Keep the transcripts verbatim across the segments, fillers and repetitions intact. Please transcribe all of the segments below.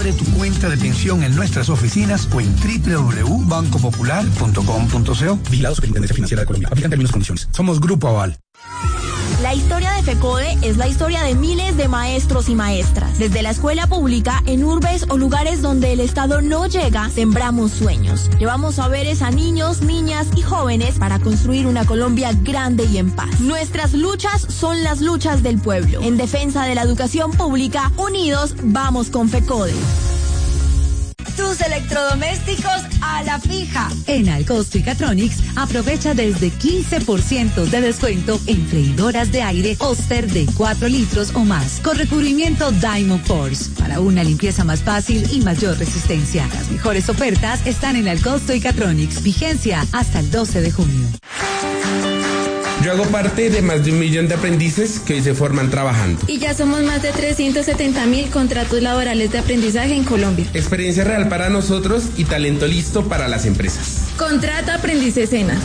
Abre tu cuenta de pensión en nuestras oficinas o en doble u doble u doble u punto banco popular punto com punto co. Vigilado Superintendencia Financiera de Colombia. Aplican términos y condiciones. Somos Grupo Aval. La historia de FECODE es la historia de miles de maestros y maestras. Desde la escuela pública, en urbes o lugares donde el Estado no llega, sembramos sueños. Llevamos saberes a niños, niñas y jóvenes para construir una Colombia grande y en paz. Nuestras luchas son las luchas del pueblo. En defensa de la educación pública, unidos vamos con FECODE. Tus electrodomésticos a la fija. En Alcosto y Catronics aprovecha desde quince por ciento de descuento en freidoras de aire Oster de cuatro litros o más con recubrimiento Diamond Force para una limpieza más fácil y mayor resistencia. Las mejores ofertas están en Alcosto y Catronics. Vigencia hasta el doce de junio. Yo hago parte de más de un millón de aprendices que hoy se forman trabajando. Y ya somos más de trescientos setenta mil contratos laborales de aprendizaje en Colombia. Experiencia real para nosotros y talento listo para las empresas. Contrata Aprendices Sena.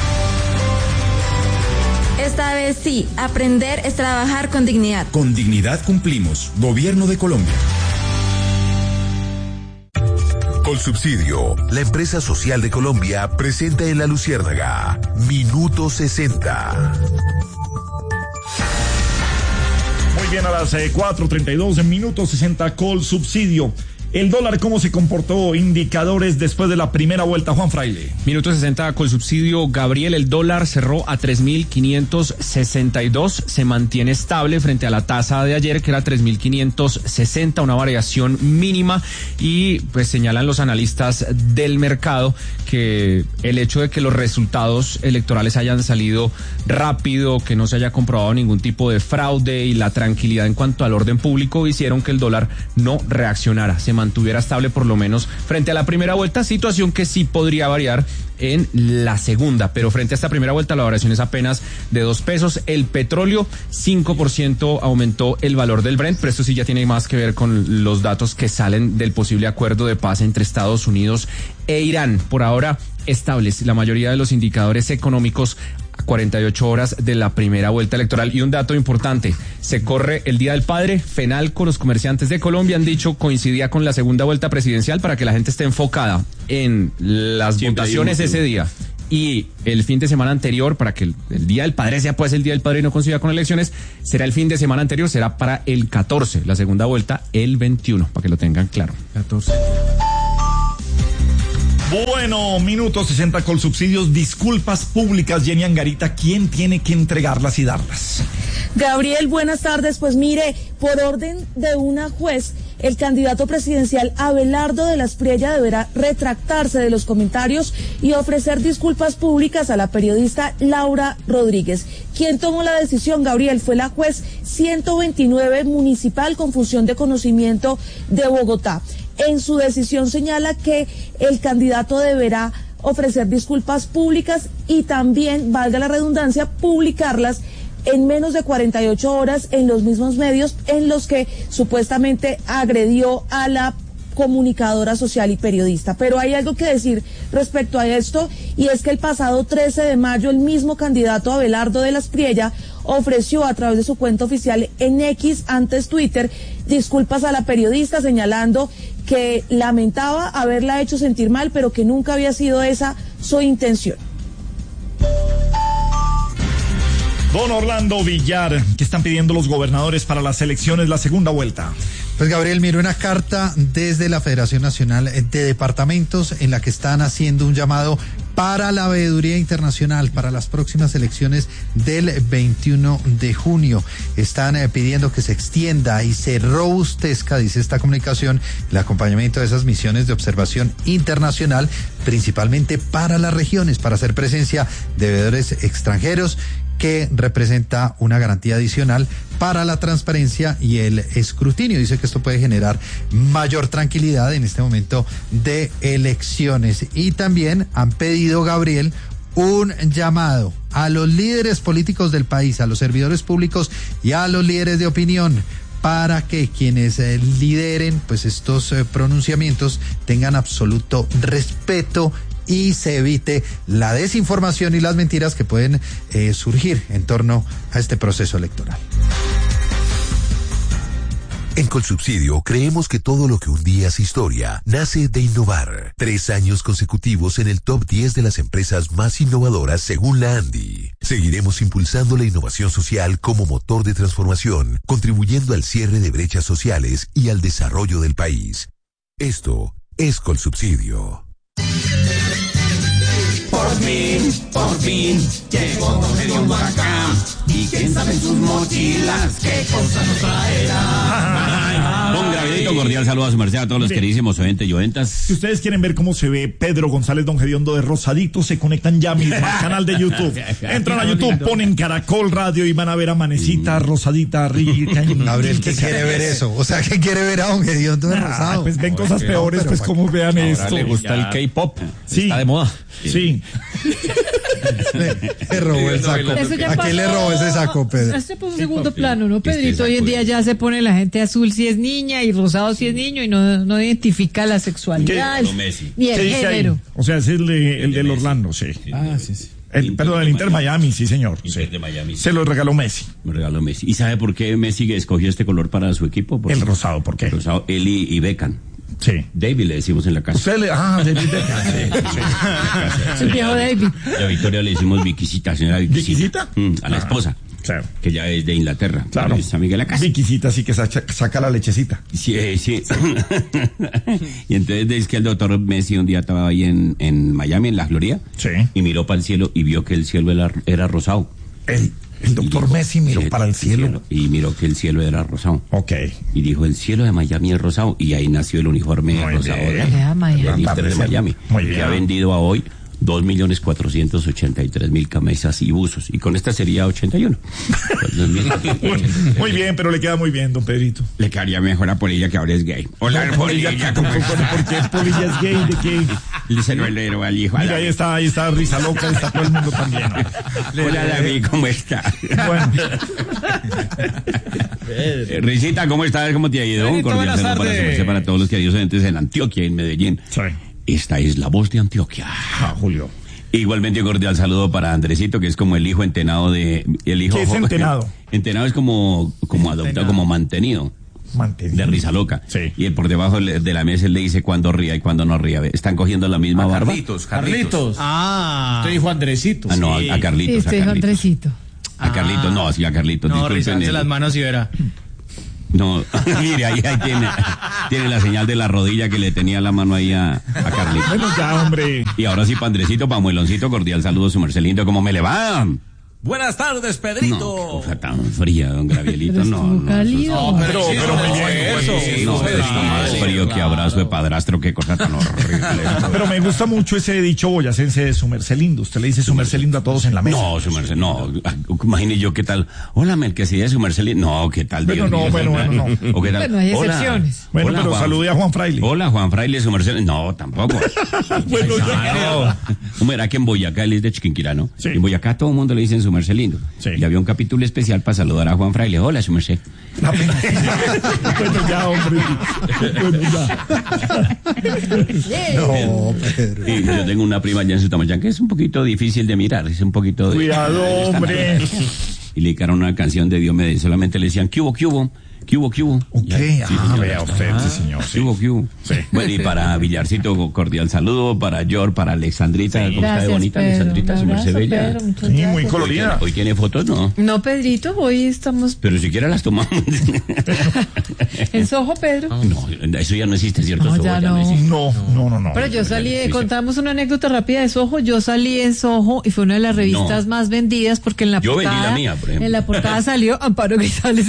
Esta vez sí, aprender es trabajar con dignidad. Con dignidad cumplimos. Gobierno de Colombia. Colsubsidio, la empresa social de Colombia, presenta en La Luciérnaga Minuto sesenta. Muy bien, a las eh, cuatro treinta y dos en Minuto sesenta, Colsubsidio. El dólar, ¿cómo se comportó? Indicadores después de la primera vuelta, Juan Fraile. Minuto sesenta, Colsubsidio. Gabriel, el dólar cerró a tres mil quinientos sesenta y dos, se mantiene estable frente a la tasa de ayer, que era tres mil quinientos sesenta, una variación mínima, y pues señalan los analistas del mercado que el hecho de que los resultados electorales hayan salido rápido, que no se haya comprobado ningún tipo de fraude y la tranquilidad en cuanto al orden público hicieron que el dólar no reaccionara, se mantuviera estable por lo menos frente a la primera vuelta, situación que sí podría variar en la segunda, pero frente a esta primera vuelta la variación es apenas de dos pesos. El petróleo, cinco por ciento aumentó el valor del Brent, pero esto sí ya tiene más que ver con los datos que salen del posible acuerdo de paz entre Estados Unidos e Irán. Por ahora estables la mayoría de los indicadores económicos a cuarenta y ocho horas de la primera vuelta electoral. Y un dato importante, se corre el Día del Padre. FENALCO, los comerciantes de Colombia han dicho, coincidía con la segunda vuelta presidencial para que la gente esté enfocada en las Siempre votaciones ese día. Y el fin de semana anterior, para que el, el Día del Padre sea pues el Día del Padre y no coincida con elecciones, será el fin de semana anterior, será para el catorce, la segunda vuelta el veintiuno, para que lo tengan claro. catorce. Bueno, Minuto sesenta, Colsubsidios, disculpas públicas. Jenny Angarita, ¿quién tiene que entregarlas y darlas? Gabriel, buenas tardes. Pues mire, por orden de una juez, el candidato presidencial Abelardo de la Espriella deberá retractarse de los comentarios y ofrecer disculpas públicas a la periodista Laura Rodríguez. Quien tomó la decisión, Gabriel, fue la juez ciento veintinueve municipal con función de conocimiento de Bogotá. En su decisión señala que el candidato deberá ofrecer disculpas públicas y también, valga la redundancia, publicarlas en menos de cuarenta y ocho horas en los mismos medios en los que supuestamente agredió a la comunicadora social y periodista. Pero hay algo que decir respecto a esto, y es que el pasado trece de mayo el mismo candidato Abelardo de la Espriella ofreció a través de su cuenta oficial en X, antes Twitter, disculpas a la periodista, señalando que lamentaba haberla hecho sentir mal, pero que nunca había sido esa su intención. Don Orlando Villar, ¿qué están pidiendo los gobernadores para las elecciones, la segunda vuelta? Pues Gabriel, mire, una carta desde la Federación Nacional de Departamentos en la que están haciendo un llamado para la veeduría internacional para las próximas elecciones del veintiuno de junio. Están eh, pidiendo que se extienda y se robustezca, dice esta comunicación, el acompañamiento de esas misiones de observación internacional, principalmente para las regiones, para hacer presencia de veedores extranjeros, que representa una garantía adicional para la transparencia y el escrutinio. Dice que esto puede generar mayor tranquilidad en este momento de elecciones. Y también han pedido, Gabriel, un llamado a los líderes políticos del país, a los servidores públicos y a los líderes de opinión, para que quienes eh, lideren pues estos eh, pronunciamientos tengan absoluto respeto y se evite la desinformación y las mentiras que pueden eh, surgir en torno a este proceso electoral. En Colsubsidio creemos que todo lo que un día es historia nace de innovar. Tres años consecutivos en el top diez de las empresas más innovadoras según la ANDI. Seguiremos impulsando la innovación social como motor de transformación, contribuyendo al cierre de brechas sociales y al desarrollo del país. Esto es Colsubsidio. Por fin, por fin, llegó Don Gediondo acá. Y quién sabe en sus mochilas qué cosas nos traerá. Don Gabrielito, cordial saludo a su merced, a todos los sí. queridísimos oyentes y oyentas. Si ustedes quieren ver cómo se ve Pedro González Don Gediondo de Rosadito, se conectan ya mismo al canal de YouTube. Entran a YouTube, ponen Caracol Radio y van a ver a Manecita, mm. Rosadita, rica. Gabriel, ¿qué quiere ver eso? O sea, ¿qué quiere ver a Don Gediondo de Rosado? Pues ven cosas peores, pues como vean esto. Le gusta el K-pop, sí. Está de moda. Sí. Le, le robó el saco. ¿A quién le robó ese saco, Pedro? Este por un segundo plano, ¿no, Pedrito? Hoy en día ya se pone la gente azul si es niña y rosado si es niño y no, no identifica la sexualidad el, ni el género. O sea, ese es el, de, el del Orlando, sí. Ah, sí, sí. El, perdón, el Inter Miami, sí, señor. Inter sí. de Miami. Se lo regaló Messi. Me regaló Messi. ¿Y sabe por qué Messi escogió este color para su equipo? Porque el rosado, ¿por qué? El rosado, él y, y Beckham. Sí. David le decimos en la casa. Usted le, ah, David Beckham. Sí, sí. El viejo David. Y a Victoria le decimos Viquisita, señora Viquisita. ¿Viquisita? Mm, a la esposa. Claro. Que ya es de Inglaterra. Claro. Es amiga de la casa. Viquisita sí que saca, saca la lechecita. Sí, sí. Y entonces es que el doctor Messi un día estaba ahí en, en Miami, en la Florida. Sí. Y miró para el cielo y vio que el cielo era, era rosado. El, el doctor dijo, Messi miró para el cielo. cielo. Y miró que el cielo era rosado. Ok. Y dijo, el cielo de Miami es rosado. Y ahí nació el uniforme Muy rosado de, de Inter de Miami. Muy bien. Que ha vendido a hoy dos millones cuatrocientos ochenta y tres mil camisas y buzos. Y con esta sería ochenta y uno. Muy bien, pero le queda muy bien, don Pedrito. Le quedaría mejor a Polilla, que ahora es gay. Hola, no, Polilla. ¿Cómo ¿Por qué Polilla es gay? ¿De qué? Le se lo heredó al hijo. Mira, ahí está, ahí está Risa Loca, ahí está todo el mundo también. Hola, David, ¿cómo está? Bueno. Risita, ¿cómo estás? ¿Cómo te ha ido? Un cordial saludo para, para todos los queridos oyentes en Antioquia, en Medellín. Sí. Esta es la voz de Antioquia. Ah, Julio. Igualmente cordial saludo para Andresito, que es como el hijo entenado de... El hijo, ¿Qué es entenado? Entenado es como, como adoptado, como mantenido. Mantenido. De Risa Loca. Sí. Y él por debajo de la mesa él le dice cuándo ría y cuándo no ría. Están cogiendo la misma a barba. Carlitos, Carlitos. Ah. Usted dijo Andresito. Ah, no, sí. a, a Carlitos. Sí, usted dijo Andresito. A Carlitos, no, sí, a Carlitos. No, rizarse las manos y verá. No, mire, ahí, ahí tiene, tiene la señal de la rodilla que le tenía la mano ahí a, a Carlitos. Bueno, ya, hombre. Y ahora sí, Pandrecito, pa' Mueloncito, cordial saludo, su Marcelito, ¿cómo me le va? Buenas tardes, Pedrito. No, cosa tan fría, don Gabrielito, no. No, cálido. No, pero, pero, pero muy bien eso. Sí, no, está más frío que abrazo de padrastro, qué cosa tan horrible. Pero me gusta mucho ese dicho boyacense de su Mercelindo. Usted le dice su Mercelindo a todos en la mesa. No, su merced, no. Imagine yo qué tal. Hola, Melquisedec, su Mercelindo. No, qué tal. Bueno, no, bueno, bueno, no. O qué tal. Bueno, hay excepciones. Bueno, Hola, pero Juan, salude a Juan Fraile. Hola, Juan Fraile, su Mercelindo. No, tampoco. Bueno, ya. No. ¿Cómo era que en Boyacá él es de Chiquinquirá, no? Sí. En Boyacá todo el mundo le dicen su Mercelindo. Sí. Y había un capítulo especial para saludar a Juan Fraile. Hola, su merced. Bueno, ya, hombre. Bueno, ya. No, Pedro. Y yo tengo una prima allá en Sutamayán que es un poquito difícil de mirar, es un poquito de... Cuidado, hombre. Y le dedicaron una canción de Diomedes, solamente le decían, ¿qué hubo, qué hubo? ¿Qué hubo, qué hubo? Ok, ya, sí, ah, señor, vea usted, ah, sí, señor. ¿Qué hubo, qué hubo? Sí. Bueno, y para Villarcito, cordial saludo, para George, para Alexandrita, Sí. ¿cómo está de Gracias, bonita Pedro. Alexandrita? Un Su merced abrazo, bella. Pedro, muchas Sí, muy gracias. colorida. Hoy tiene fotos, ¿no? No, Pedrito, hoy estamos Pero siquiera las tomamos. en Soho, Pedro. No, eso ya no existe, ¿cierto? No, Soho ya ya no. existe. No, no, no, no. Pero yo salí, Sí, sí. contamos una anécdota rápida de Soho. Yo salí en Soho y fue una de las revistas No. más vendidas porque en la Yo vendí portada, la mía, por ejemplo. en la portada salió Amparo Grisales.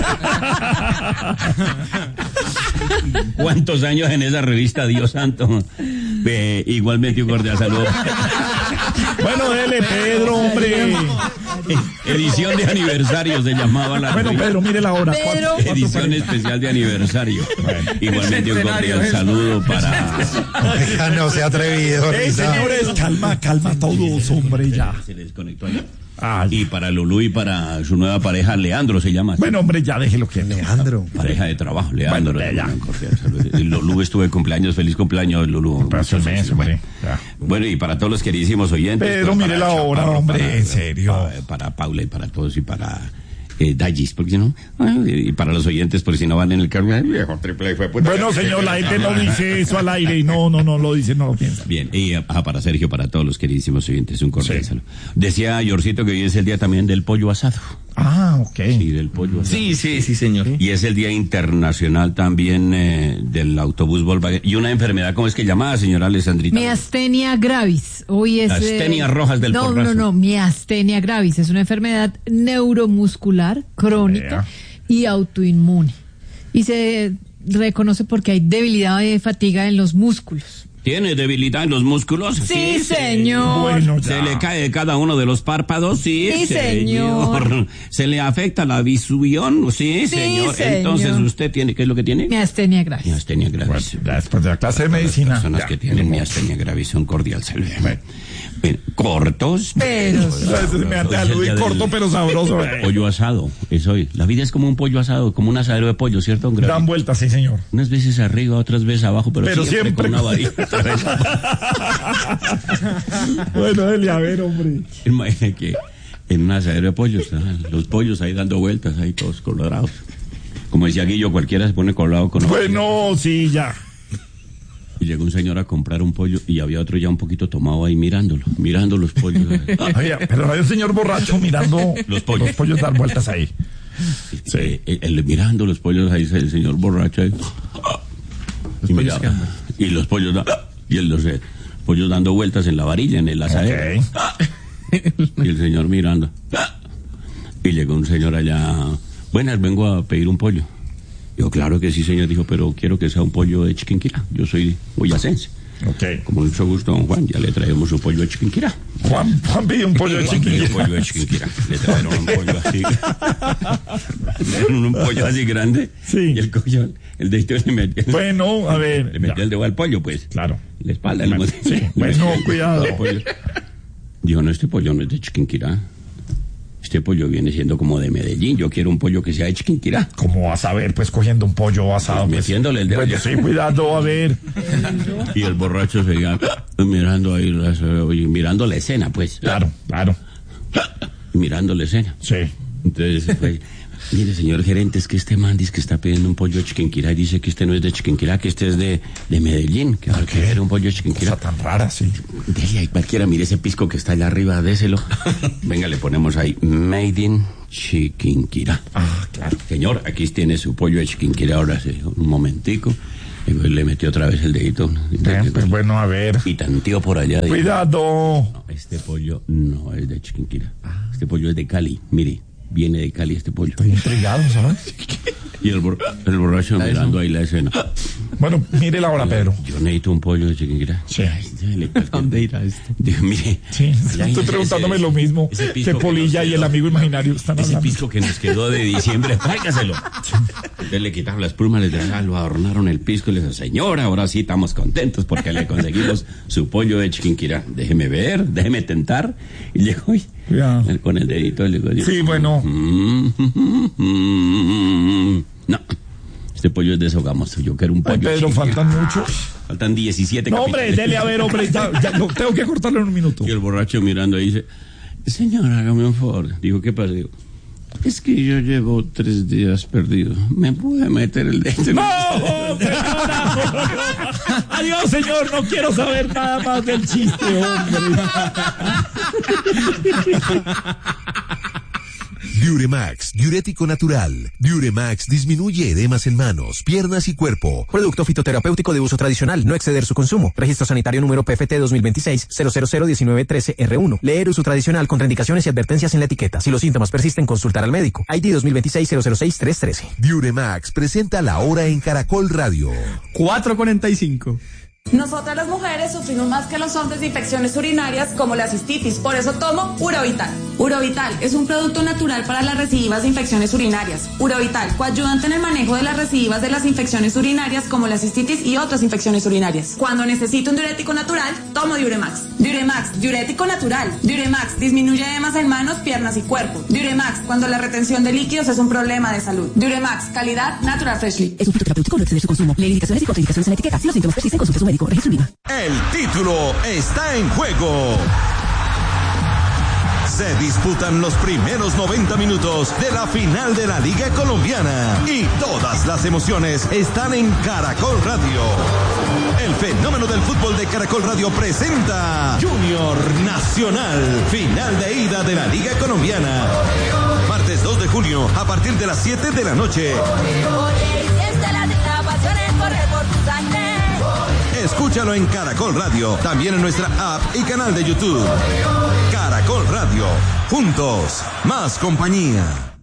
¿Cuántos años en esa revista, Dios santo? Eh, igualmente un cordial saludo. Bueno, dele, Pedro, hombre. Edición de aniversario se llamaba la Bueno, revista. Pedro, mire la hora. Pedro. Cuatro- Edición cuatro- especial de aniversario. Igualmente un cordial saludo para... Ya no se ha atrevido, Eh, Risa. señores, calma, calma todos, hombre, ya. Se les desconectó allá. Ah, Y para Lulú y para su nueva pareja, Leandro se llama. bueno, hombre, ya déjelo que Leandro. Pareja de trabajo, Leandro. Bueno, ya. Un cordial saludo. Y Lulú estuvo de cumpleaños, feliz cumpleaños, Lulú. Paso Muchos mes, años. hombre. Ya. Bueno, y para todos los queridísimos oyentes. Pero pues, mire para la hora, Chaparro, hombre, para- en serio. Para, para Paula y para todos y para Eh, Dagis, porque si no, bueno, y para los oyentes, por si no van en el carro, viejo triple fue puta. Bueno, señor, la gente no dice eso al aire y no, no, no lo dice, no lo piensa. Bien, y ah, para Sergio, para todos los queridísimos oyentes, un cordial saludo. Decía Yorcito que hoy es el día también del pollo asado. Ah, ok. Sí, del pollo asado. Sí, sí, sí, señor. Y es el día internacional también eh, del autobús Volkswagen. Y una enfermedad, ¿cómo es que llamada, señora Alessandrita? Miastenia gravis. Hoy es. Astenia eh, rojas del No, porrazo. no, no. Miastenia gravis es una enfermedad neuromuscular, crónica Vea. y autoinmune. Y se reconoce porque hay debilidad y fatiga en los músculos. ¿Tiene debilidad en los músculos? Sí, señor. Bueno, ¿Se le cae cada uno de los párpados? Sí, Sí, señor. ¿Se le afecta la visión? Sí, Sí, señor. señor. Entonces, ¿usted tiene qué es lo que tiene? Miastenia gravis. Miastenia gravis. Ya después de la clase de medicina. Las personas ya, que tienen miastenia gravis son cordial saludo. Bien, cortos. Pero. Ese me hace algo y corto pero sabroso. eh. Pollo asado, es hoy. La vida es como un pollo asado, como un asadero de pollo, ¿cierto? Un Dan vueltas, sí, señor. Unas veces arriba, otras veces abajo, pero, Pero siempre, siempre con una varilla. Bueno, dele a ver, hombre. Imagínate que en un asadero de pollos, estaban los pollos ahí dando vueltas, ahí todos colorados. Como decía Guillo, cualquiera se pone colorado con... Bueno, sí, ya. Y llegó un señor a comprar un pollo y había otro ya un poquito tomado ahí mirándolo, mirando los pollos. Oye, pero hay un señor borracho mirando Los pollos. los pollos dar vueltas ahí. Sí. Eh, eh, el- mirando los pollos ahí, el señor borracho ahí. Y, miraba, y los pollos da- y el- los eh, pollos dando vueltas en la varilla, en el asadero. Y el señor mirando. Y llegó un señor allá. Buenas, vengo a pedir un pollo. Yo, claro que sí, señor. Dijo, pero quiero que sea un pollo de Chiquinquirá. Yo soy boyacense. Ok. Con mucho gusto, don Juan. Ya le traemos un pollo de Chiquinquirá. Juan, Juan pide un pollo de Juan pidió chiquinquirá. un pollo de Chiquinquirá. Le trajeron un pollo así. Le trajeron un pollo así grande. Sí. Y el collón, el dedito le metió. Bueno, a ver. Le metió ya. el dedo al pollo, pues. Claro. La espalda. le metió- Sí, le bueno, metió el- cuidado. el pollo. Dijo, no, este pollo no es de Chiquinquirá. Este pollo viene siendo como de Medellín. Yo quiero un pollo que sea de Chiquinquirá. ¿Cómo vas a ver, pues, cogiendo un pollo asado? Pues, metiéndole el dedo. Bueno, sí, cuidado, a ver. Y el borracho seguía mirando ahí, las- oye, mirando la escena, pues. Claro, claro. Mirando la escena. Sí. Entonces, pues, mire, señor gerente, es que este man dice que está pidiendo un pollo de Chiquinquirá y dice que este no es de Chiquinquirá, que este es de, de Medellín. Que ahora quiere un pollo de Chiquinquirá. Cosa tan rara, sí. Dele ahí cualquiera, mire ese pisco que está allá arriba, déselo. Venga, le ponemos ahí, Made in Chiquinquirá. Ah, claro. Señor, aquí tiene su pollo de Chiquinquirá, ahora sí, un momentico. Y pues le metió otra vez el dedito. Bien, pues bueno, a ver. Y tanteó por allá. dijo, Cuidado. no, este pollo no es de Chiquinquirá. Este pollo es de Cali. Mire, viene de Cali este pollo. Estoy intrigado, ¿sabes? Y el, bor- el borracho mirando ahí la escena. Bueno, mire la hora, Pedro. Yo necesito un pollo de Chiquinquirá. Sí. ¿Dónde irá esto? Dijo, mire. Sí, allá estoy ese- preguntándome ese- lo mismo ese que pisco que Polilla nos y el quedó. amigo imaginario están Ese hablando. pisco que nos quedó de diciembre, tráigaselo. Entonces le quitaron las plumas, le trajeron, lo adornaron el pisco y le dijo, señora, ahora sí estamos contentos porque le conseguimos su pollo de Chiquinquirá. Déjeme ver, déjeme tentar. Y llegó y, Ya. con el dedito le digo, Sí, bueno. Mm, mm, mm, no, este pollo es de Sogamoso. Yo quiero un pollo. Ay, Pedro, Chiquinquirá. faltan muchos. Faltan diecisiete No, hombre, capítulos. dele a ver, hombre. Ya, ya, no, tengo que cortarle en un minuto. Y el borracho mirando ahí dice, señor, hágame un favor. Dijo, ¿qué pasa? Digo, es que yo llevo tres días perdido. ¿Me puede meter el dedo? ¡No! señora! Adiós, señor. No quiero saber nada más del chiste, hombre. Diuremax, diurético natural. Diuremax disminuye edemas en manos, piernas y cuerpo. Producto fitoterapéutico de uso tradicional, no exceder su consumo. Registro sanitario número P F T dos mil veintiséis cero cero cero diecinueve trece R uno. Leer uso tradicional, contraindicaciones y advertencias en la etiqueta. Si los síntomas persisten, consultar al médico. I D dos mil veintiséis cero cero seis tres trece. Diuremax presenta la hora en Caracol Radio. cuatro cuarenta y cinco. Nosotras las mujeres sufrimos más que los hombres de infecciones urinarias como la cistitis, por eso tomo Urovital. Urovital es un producto natural para las recidivas de infecciones urinarias. Urovital, coayudante en el manejo de las recidivas de las infecciones urinarias como la cistitis y otras infecciones urinarias. Cuando necesito un diurético natural, tomo Diuremax. Diuremax, diurético natural. Diuremax disminuye edemas en manos, piernas y cuerpo. Diuremax, cuando la retención de líquidos es un problema de salud. Diuremax, calidad Natural Freshly. Es un fitoterapéutico, no exceder su consumo. Lee indicaciones y contraindicaciones en la etiqueta. Si los síntomas persisten, consulte a su médico. Registro INVIMA. El título está en juego. Se disputan los primeros noventa minutos de la final de la Liga Colombiana y todas las emociones están en Caracol Radio. El fenómeno del fútbol de Caracol Radio presenta Junior Nacional, final de ida de la Liga Colombiana. Martes dos de junio a partir de las siete de la noche. Escúchalo en Caracol Radio, también en nuestra app y canal de YouTube. Caracol Radio, juntos, más compañía.